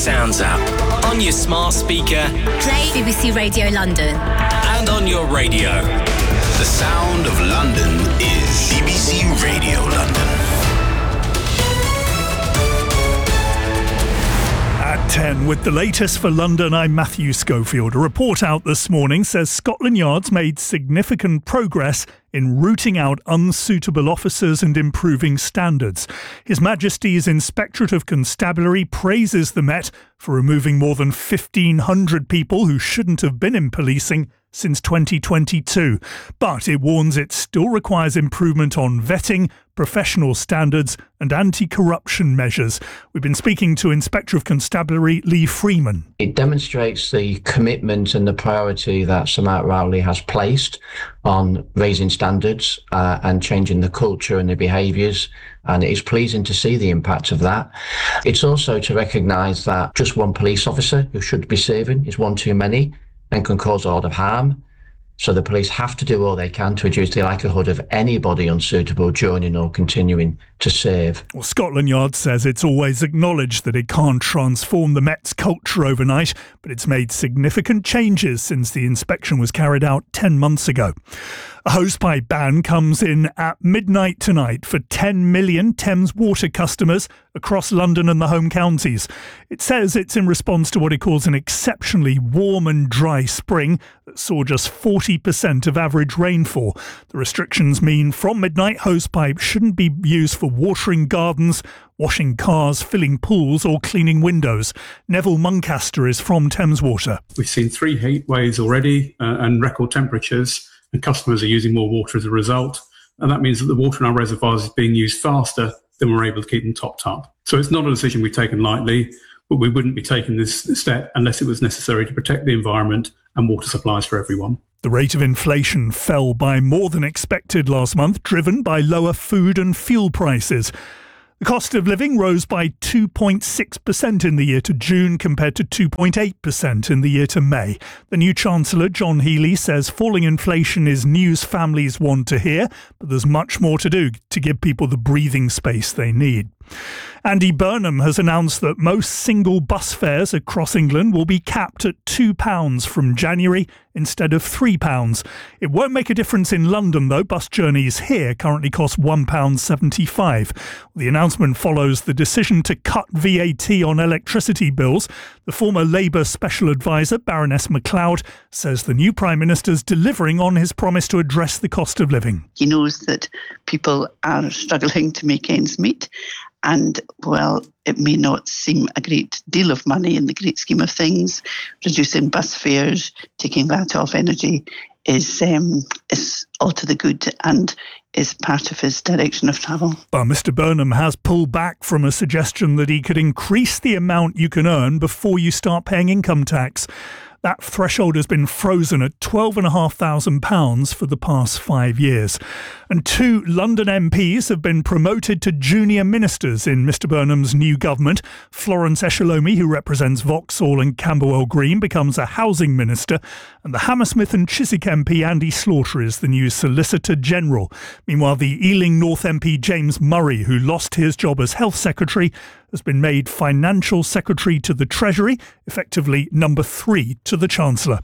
Sounds app, on your smart speaker, play BBC Radio London, and on your radio. The sound of London is BBC Radio London. At 10, with the latest for London, I'm Matthew Schofield. A report out this morning says Scotland Yard's made significant progress in rooting out unsuitable officers and improving standards. His Majesty's Inspectorate of Constabulary praises the Met for removing more than 1,500 people who shouldn't have been in policing since 2022. But it warns it still requires improvement on vetting, professional standards and anti-corruption measures. We've been speaking to Inspector of Constabulary Lee Freeman. It demonstrates the commitment and the priority that Sir Mark Rowley has placed on raising standards and changing the culture and the behaviours, and it is pleasing to see the impact of that. It's also to recognise that just one police officer who should be serving is one too many and can cause a lot of harm. So the police have to do all they can to reduce the likelihood of anybody unsuitable joining or continuing to serve. Well, Scotland Yard says it's always acknowledged that it can't transform the Met's culture overnight, but it's made significant changes since the inspection was carried out 10 months ago. A hosepipe ban comes in at midnight tonight for 10 million Thames Water customers across London and the home counties. It says it's in response to what it calls an exceptionally warm and dry spring that saw just 40% of average rainfall. The restrictions mean from midnight, hosepipes shouldn't be used for watering gardens, washing cars, filling pools or cleaning windows. Neville Muncaster is from Thames Water. We've seen 3 heat waves already and record temperatures, and customers are using more water as a result. And that means that the water in our reservoirs is being used faster than we're able to keep them topped up. So it's not a decision we've taken lightly, but we wouldn't be taking this step unless it was necessary to protect the environment and water supplies for everyone. The rate of inflation fell by more than expected last month, driven by lower food and fuel prices. The cost of living rose by 2.6% in the year to June compared to 2.8% in the year to May. The new Chancellor, John Healey, says falling inflation is news families want to hear, but there's much more to do to give people the breathing space they need. Andy Burnham has announced that most single bus fares across England will be capped at £2 from January instead of £3. It won't make a difference in London, though. Bus journeys here currently cost £1.75. The announcement follows the decision to cut VAT on electricity bills. The former Labour Special Advisor, Baroness MacLeod, says the new Prime Minister's delivering on his promise to address the cost of living. He knows that people are struggling to make ends meet. And, well, it may not seem a great deal of money in the great scheme of things. Reducing bus fares, taking VAT off energy is all to the good and is part of his direction of travel. But Mr Burnham has pulled back from a suggestion that he could increase the amount you can earn before you start paying income tax. That threshold has been frozen at £12,500 for the past 5 years. And 2 London MPs have been promoted to junior ministers in Mr Burnham's new government. Florence Eshalomi, who represents Vauxhall and Camberwell Green, becomes a housing minister. And the Hammersmith and Chiswick MP Andy Slaughter is the new Solicitor General. Meanwhile, the Ealing North MP James Murray, who lost his job as Health Secretary, has been made Financial Secretary to the Treasury, effectively number 3 to the Chancellor.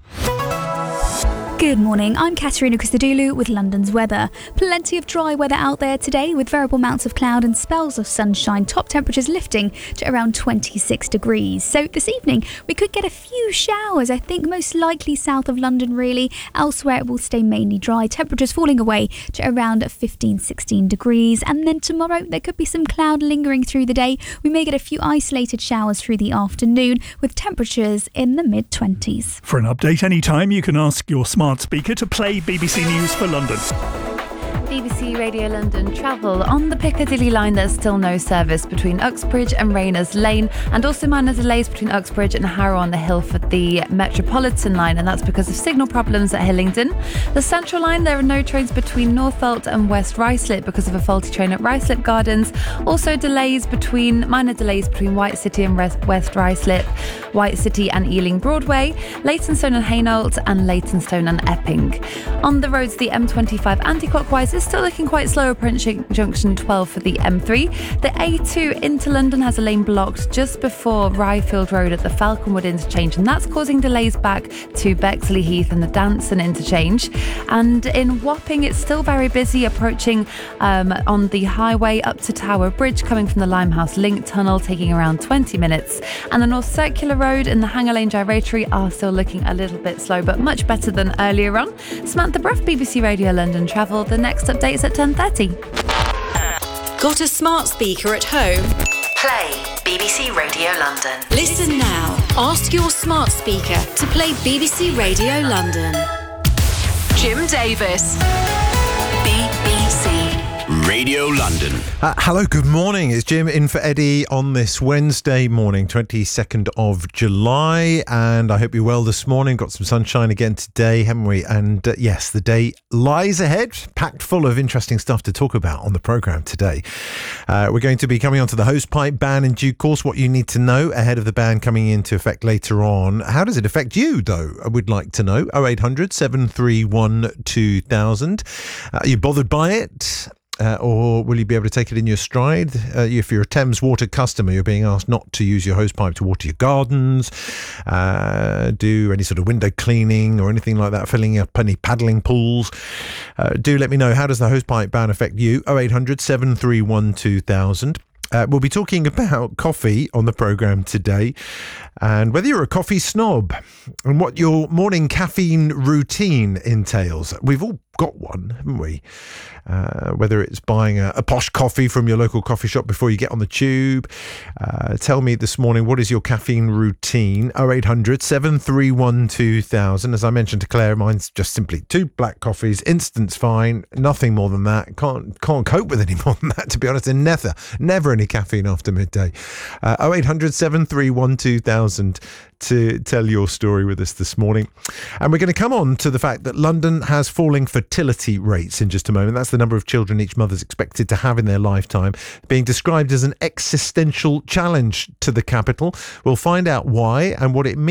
Good morning, I'm Katerina Christodoulou with London's weather. Plenty of dry weather out there today with variable amounts of cloud and spells of sunshine, top temperatures lifting to around 26 degrees. So this evening we could get a few showers, I think most likely south of London really. Elsewhere it will stay mainly dry, temperatures falling away to around 15-16 degrees. And then tomorrow there could be some cloud lingering through the day. We may get a few isolated showers through the afternoon with temperatures in the mid-20s. For an update anytime, you can ask your smart speaker to play BBC News for London. BBC Radio London travel. On the Piccadilly line, there's still no service between Uxbridge and Rayners Lane, and also minor delays between Uxbridge and Harrow on the Hill for the Metropolitan line, and that's because of signal problems at Hillingdon. The Central line, there are no trains between Northolt and West Ruislip because of a faulty train at Ruislip Gardens. Also minor delays between White City and West Ruislip, White City and Ealing Broadway, Leytonstone and Hainault, and Leytonstone and Epping. On the roads, the M25 anti-clockwise is still looking quite slow approaching junction 12 for the M3. The A2 into London has a lane blocked just before Ryefield Road at the Falconwood interchange, and that's causing delays back to Bexley Heath and the Danson interchange. And in Wapping, it's still very busy approaching on the highway up to Tower Bridge, coming from the Limehouse Link Tunnel, taking around 20 minutes. And the North Circular Road and the Hanger Lane Gyratory are still looking a little bit slow, but much better than earlier on. Samantha Bruff, BBC Radio London Travel. The next update is at 10:30. Got a smart speaker at home? Play BBC Radio London. Listen now. Ask your smart speaker to play BBC Radio London. Jim Davis. BBC Radio London. Hello, good morning. It's Jim in for Eddie on this Wednesday morning, 22nd of July, and I hope you're well this morning. Got some sunshine again today, haven't we? And yes, the day lies ahead, packed full of interesting stuff to talk about on the programme today. We're going to be coming on to the hosepipe ban in due course, what you need to know ahead of the ban coming into effect later on. How does it affect you, though? I would like to know. 0800 731 2000. Are you bothered by it? Or will you be able to take it in your stride? If you're a Thames Water customer, you're being asked not to use your hosepipe to water your gardens, do any sort of window cleaning or anything like that, filling up any paddling pools. Do let me know, how does the hosepipe ban affect you? 0800 731 2000. We'll be talking about coffee on the programme today, and whether you're a coffee snob and what your morning caffeine routine entails. We've all got one, haven't we? Whether it's buying a posh coffee from your local coffee shop before you get on the tube. Tell me this morning, what is your caffeine routine? 0800 731 2000. As I mentioned to Claire, mine's just simply 2 black coffees, instant's fine, nothing more than that. Can't cope with any more than that, to be honest, and never any caffeine after midday. 0800 731 2000 to tell your story with us this morning. And we're going to come on to the fact that London has falling fertility rates in just a moment. That's the number of children each mother's expected to have in their lifetime, being described as an existential challenge to the capital. We'll find out why and what it means